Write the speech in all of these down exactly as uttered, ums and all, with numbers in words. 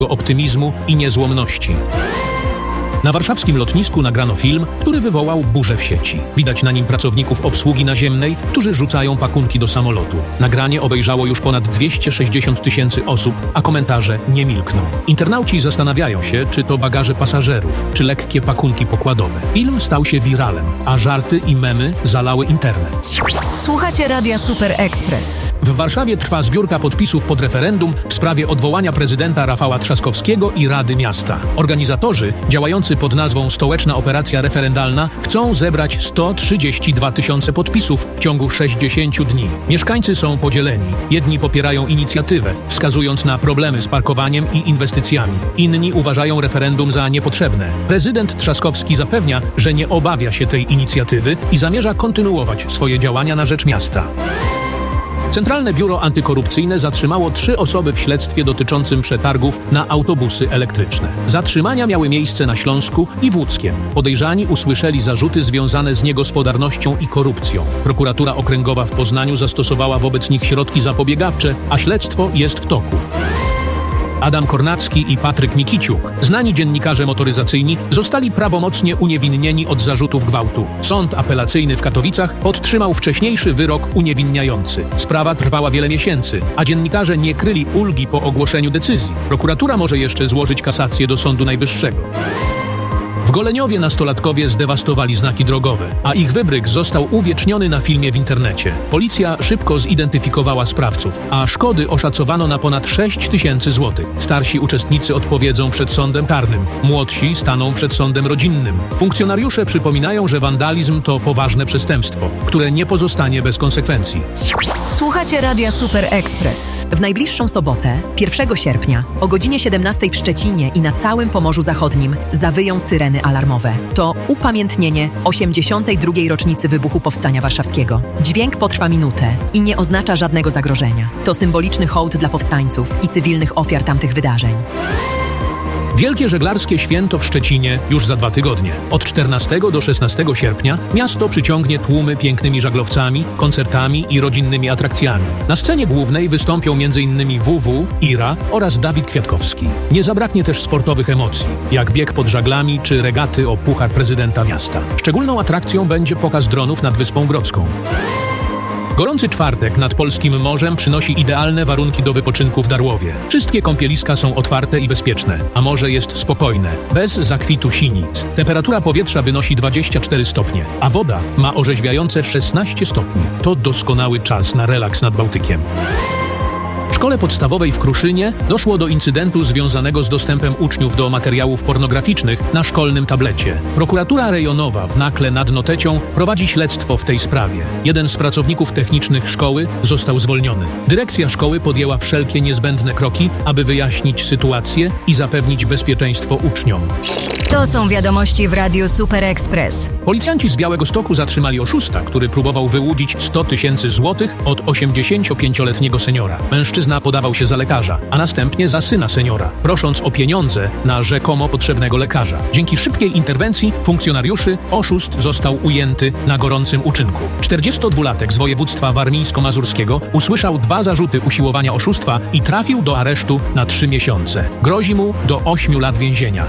optymizmu i niezłomności. Na warszawskim lotnisku nagrano film, który wywołał burzę w sieci. Widać na nim pracowników obsługi naziemnej, którzy rzucają pakunki do samolotu. Nagranie obejrzało już ponad dwieście sześćdziesiąt tysięcy osób, a komentarze nie milkną. Internauci zastanawiają się, czy to bagaże pasażerów, czy lekkie pakunki pokładowe. Film stał się wiralem, a żarty i memy zalały internet. Słuchacie Radia Super Express. W Warszawie trwa zbiórka podpisów pod referendum w sprawie odwołania prezydenta Rafała Trzaskowskiego i Rady Miasta. Organizatorzy, działający pod nazwą Stołeczna Operacja Referendalna, chcą zebrać sto trzydzieści dwa tysiące podpisów w ciągu sześćdziesięciu dni. Mieszkańcy są podzieleni. Jedni popierają inicjatywę, wskazując na problemy z parkowaniem i inwestycjami. Inni uważają referendum za niepotrzebne. Prezydent Trzaskowski zapewnia, że nie obawia się tej inicjatywy i zamierza kontynuować swoje działania na rzecz miasta. Centralne Biuro Antykorupcyjne zatrzymało trzy osoby w śledztwie dotyczącym przetargów na autobusy elektryczne. Zatrzymania miały miejsce na Śląsku i w Łódzkiem. Podejrzani usłyszeli zarzuty związane z niegospodarnością i korupcją. Prokuratura Okręgowa w Poznaniu zastosowała wobec nich środki zapobiegawcze, a śledztwo jest w toku. Adam Kornacki i Patryk Mikiciuk, znani dziennikarze motoryzacyjni, zostali prawomocnie uniewinnieni od zarzutów gwałtu. Sąd apelacyjny w Katowicach podtrzymał wcześniejszy wyrok uniewinniający. Sprawa trwała wiele miesięcy, a dziennikarze nie kryli ulgi po ogłoszeniu decyzji. Prokuratura może jeszcze złożyć kasację do Sądu Najwyższego. W Goleniowie nastolatkowie zdewastowali znaki drogowe, a ich wybryk został uwieczniony na filmie w internecie. Policja szybko zidentyfikowała sprawców, a szkody oszacowano na ponad sześć tysięcy złotych. Starsi uczestnicy odpowiedzą przed sądem karnym, młodsi staną przed sądem rodzinnym. Funkcjonariusze przypominają, że wandalizm to poważne przestępstwo, które nie pozostanie bez konsekwencji. Słuchacie Radia Super Express. W najbliższą sobotę, pierwszego sierpnia, o godzinie siedemnastej w Szczecinie i na całym Pomorzu Zachodnim zawyją syreny alarmowe. To upamiętnienie osiemdziesiątej drugiej rocznicy wybuchu Powstania Warszawskiego. Dźwięk potrwa minutę i nie oznacza żadnego zagrożenia. To symboliczny hołd dla powstańców i cywilnych ofiar tamtych wydarzeń. Wielkie żeglarskie święto w Szczecinie już za dwa tygodnie. Od czternastego do szesnastego sierpnia miasto przyciągnie tłumy pięknymi żaglowcami, koncertami i rodzinnymi atrakcjami. Na scenie głównej wystąpią m.in. W W, Ira oraz Dawid Kwiatkowski. Nie zabraknie też sportowych emocji, jak bieg pod żaglami czy regaty o puchar prezydenta miasta. Szczególną atrakcją będzie pokaz dronów nad Wyspą Grodzką. Gorący czwartek nad polskim morzem przynosi idealne warunki do wypoczynku w Darłowie. Wszystkie kąpieliska są otwarte i bezpieczne, a morze jest spokojne, bez zakwitu sinic. Temperatura powietrza wynosi dwadzieścia cztery stopnie, a woda ma orzeźwiające szesnaście stopni. To doskonały czas na relaks nad Bałtykiem. W szkole podstawowej w Kruszynie doszło do incydentu związanego z dostępem uczniów do materiałów pornograficznych na szkolnym tablecie. Prokuratura rejonowa w Nakle nad Notecią prowadzi śledztwo w tej sprawie. Jeden z pracowników technicznych szkoły został zwolniony. Dyrekcja szkoły podjęła wszelkie niezbędne kroki, aby wyjaśnić sytuację i zapewnić bezpieczeństwo uczniom. To są wiadomości w Radiu Super Express. Policjanci z Białegostoku zatrzymali oszusta, który próbował wyłudzić sto tysięcy złotych od osiemdziesięciopięcioletniego seniora. Mężczyzna podawał się za lekarza, a następnie za syna seniora, prosząc o pieniądze na rzekomo potrzebnego lekarza. Dzięki szybkiej interwencji funkcjonariuszy oszust został ujęty na gorącym uczynku. czterdziestodwulatek z województwa warmińsko-mazurskiego usłyszał dwa zarzuty usiłowania oszustwa i trafił do aresztu na trzy miesiące. Grozi mu do ośmiu lat więzienia.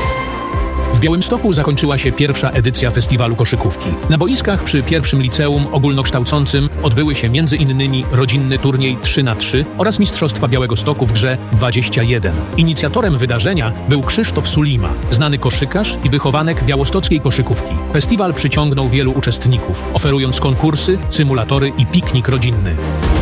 W Białymstoku zakończyła się pierwsza edycja festiwalu koszykówki. Na boiskach przy pierwszym liceum ogólnokształcącym odbyły się między innymi rodzinny turniej trzy na trzy oraz Mistrzostwa Białegostoku w grze dwadzieścia jeden. Inicjatorem wydarzenia był Krzysztof Sulima, znany koszykarz i wychowanek białostockiej koszykówki. Festiwal przyciągnął wielu uczestników, oferując konkursy, symulatory i piknik rodzinny.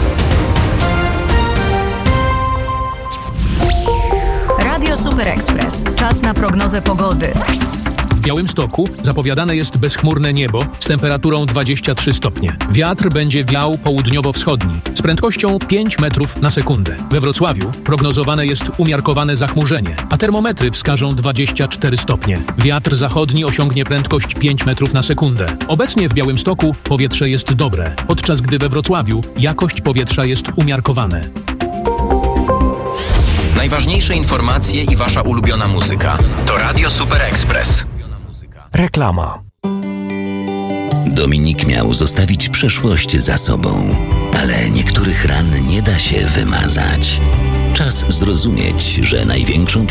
Radio Super Express. Czas na prognozę pogody. W Białymstoku zapowiadane jest bezchmurne niebo z temperaturą dwadzieścia trzy stopnie. Wiatr będzie wiał południowo-wschodni z prędkością pięć metrów na sekundę. We Wrocławiu prognozowane jest umiarkowane zachmurzenie, a termometry wskażą dwadzieścia cztery stopnie. Wiatr zachodni osiągnie prędkość pięć metrów na sekundę. Obecnie w Białymstoku powietrze jest dobre, podczas gdy we Wrocławiu jakość powietrza jest umiarkowane. Najważniejsze informacje i wasza ulubiona muzyka to Radio Super Express. Reklama. Dominik miał zostawić przeszłość za sobą, ale niektórych ran nie da się wymazać. Czas zrozumieć, że największą